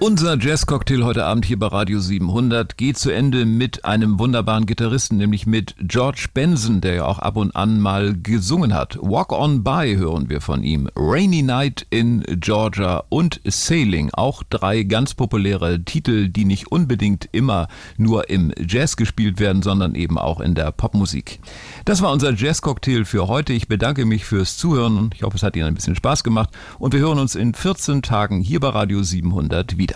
Unser Jazz-Cocktail heute Abend hier bei Radio 700 geht zu Ende mit einem wunderbaren Gitarristen, nämlich mit George Benson, der ja auch ab und an mal gesungen hat. Walk On By hören wir von ihm, Rainy Night in Georgia und Sailing. Auch drei ganz populäre Titel, die nicht unbedingt immer nur im Jazz gespielt werden, sondern eben auch in der Popmusik. Das war unser Jazz-Cocktail für heute. Ich bedanke mich fürs Zuhören und ich hoffe, es hat Ihnen ein bisschen Spaß gemacht. Und wir hören uns in 14 Tagen hier bei Radio 700 wieder.